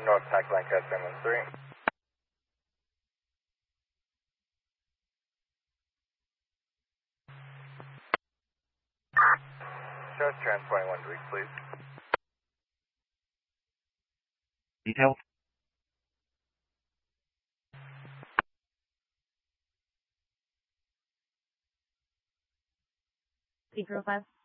North Pack Lancaster 13. Charles Trans 21 Dweek, please. Details. P05.